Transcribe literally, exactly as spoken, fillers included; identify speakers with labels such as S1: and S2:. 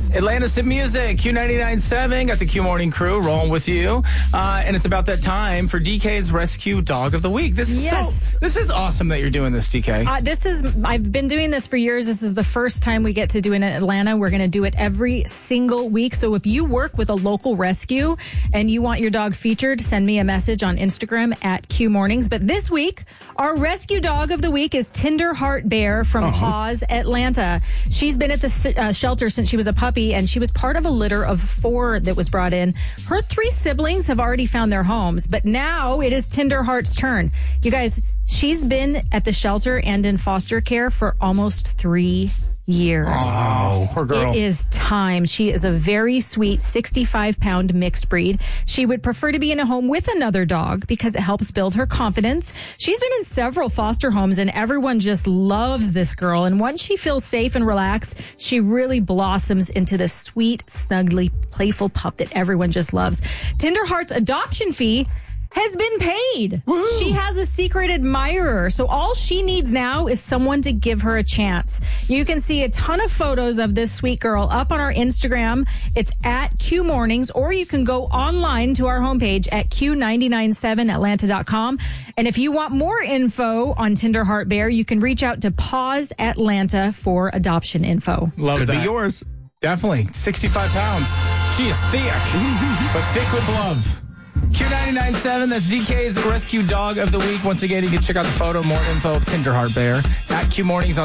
S1: Mornings.
S2: Atlanta City Music, Q ninety-nine point seven. Got the Q Morning crew rolling with you. Uh, and it's about that time for D K's Rescue Dog of the Week. This is
S1: Yes.
S2: so, this is awesome that you're doing this, D K.
S1: Uh, this is, I've been doing this for years. This is the first time we get to do it in Atlanta. We're going to do it every single week. So if you work with a local rescue and you want your dog featured, send me a message on Instagram at Q Mornings. But this week, our Rescue Dog of the Week is Tenderheart Bear from
S2: Uh-huh.
S1: Paws, Atlanta. She's been at the uh, shelter since she was a puppy, and she was part of a litter of four that was brought in. Her three siblings have already found their homes, but now it is Tenderheart's turn. You guys, she's been at the shelter and in foster care for almost three years.
S2: Oh, poor girl.
S1: It is time. She is a very sweet sixty-five pound mixed breed. She would prefer to be in a home with another dog because it helps build her confidence. She's been in several foster homes and everyone just loves this girl. And once she feels safe and relaxed, she really blossoms into this sweet, snuggly, playful pup that everyone just loves. Tenderheart's adoption fee has been paid.
S2: Woo.
S1: She has a secret admirer. So all she needs now is someone to give her a chance. You can see a ton of photos of this sweet girl up on our Instagram. It's at Q Mornings, or you can go online to our homepage at Q nine nine seven Atlanta dot com. And if you want more info on Tenderheart Bear, you can reach out to Paws Atlanta for adoption info.
S2: Love
S3: Could
S2: that.
S3: be yours.
S2: Definitely. sixty-five pounds. She is thick, but thick with love. Q ninety-nine point seven, that's D K's Rescue Dog of the Week. Once again, you can check out the photo, more info of Tenderheart Bear at Q Mornings on